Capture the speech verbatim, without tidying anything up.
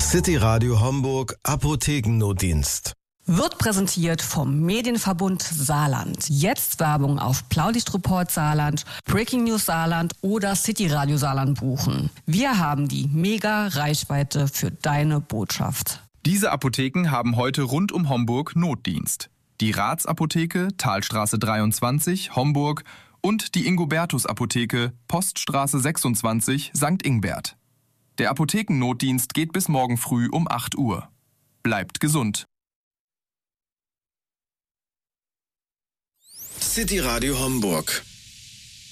City Radio Homburg Apothekennotdienst. Wird präsentiert vom Medienverbund Saarland. Jetzt Werbung auf Blaulichtreport Saarland, Breaking News Saarland oder City Radio Saarland buchen. Wir haben die Mega-Reichweite für deine Botschaft. Diese Apotheken haben heute rund um Homburg Notdienst. Die Ratsapotheke, Talstraße dreiundzwanzig, Homburg und die Ingobertus-Apotheke, Poststraße sechsundzwanzig, Sankt Ingbert. Der Apothekennotdienst geht bis morgen früh um acht Uhr. Bleibt gesund. City Radio Homburg.